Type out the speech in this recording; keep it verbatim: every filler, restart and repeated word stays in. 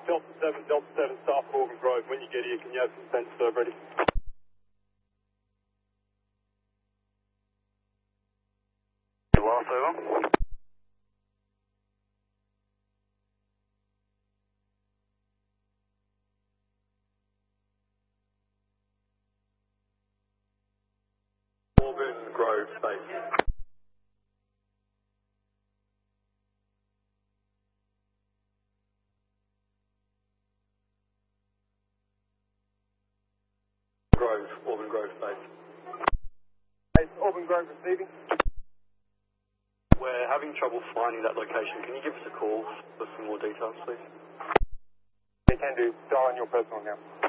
Delta seven, Delta seven, South Auburn Grove. When you get here, can you have some sensor serve ready? Lost over. Auburn Grove space. Grove, Auburn Grove space. Hey, Auburn Grove receiving. We're having trouble finding that location. Can you give us a call for some more details, please? You can do. Dial on your personal now.